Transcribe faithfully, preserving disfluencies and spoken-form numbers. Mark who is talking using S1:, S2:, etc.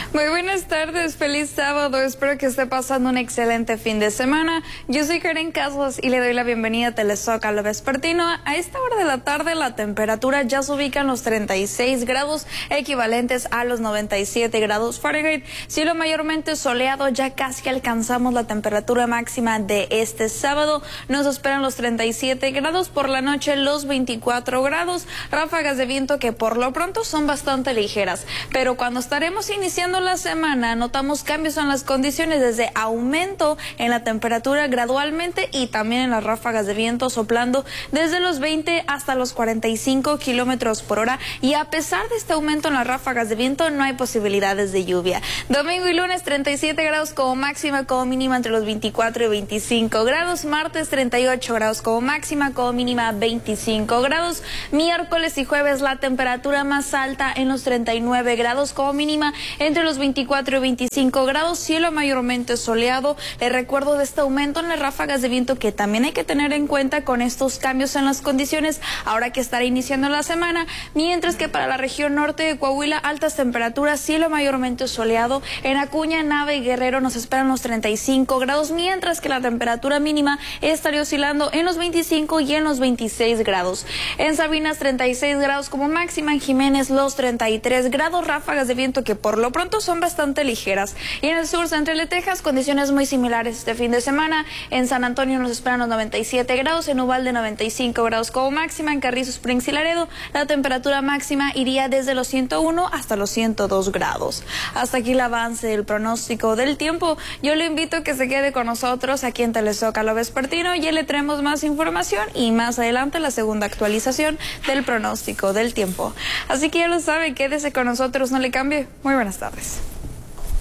S1: Muy buenas tardes, feliz sábado, espero que esté pasando un excelente fin de semana. Yo soy Karen Casas y le doy la bienvenida a Telezócalo Vespertino. A esta hora de la tarde la temperatura ya se ubica en los treinta y seis grados, equivalentes a los noventa y siete grados Fahrenheit. Cielo mayormente soleado, ya casi alcanzamos la temperatura máxima de este sábado. Nos esperan los treinta y siete grados, por la noche los veinticuatro grados, ráfagas de viento que por lo pronto son bastante ligeras, pero cuando estaremos iniciando la semana notamos cambios en las condiciones, desde aumento en la temperatura gradualmente y también en las ráfagas de viento soplando desde los veinte hasta los cuarenta y cinco kilómetros por hora, y a pesar de este aumento en las ráfagas de viento no hay posibilidades de lluvia. Domingo y lunes treinta y siete grados como máxima, como mínima entre los veinticuatro y veinticinco grados. Martes treinta y ocho grados como máxima, como mínima veinticinco grados. Miércoles y jueves la temperatura más alta en los treinta y nueve grados, como mínima entre los veinticuatro y veinticinco grados, cielo mayormente soleado. Les recuerdo de este aumento en las ráfagas de viento que también hay que tener en cuenta con estos cambios en las condiciones ahora que estará iniciando la semana, mientras que para la región norte de Coahuila altas temperaturas, cielo mayormente soleado. En Acuña, Nava y Guerrero nos esperan los treinta y cinco grados, mientras que la temperatura mínima estaría oscilando en los veinticinco y en los veintiséis grados. En Sabinas treinta y seis grados como máxima, en Jiménez los treinta y tres grados, ráfagas de viento que por lo pronto son bastante ligeras. Y en el sur central de Texas, condiciones muy similares este fin de semana. En San Antonio nos esperan los noventa y siete grados, en Uvalde noventa y cinco grados como máxima, en Carrizo Springs y Laredo la temperatura máxima iría desde los ciento uno hasta los ciento dos grados. Hasta aquí el avance del pronóstico del tiempo. Yo le invito a que se quede con nosotros aquí en Telezócalo Vespertino, ya le traemos más información y más adelante la segunda actualización del pronóstico del tiempo. Así que ya lo sabe, quédese con nosotros, no le cambie. Muy buenas tardes.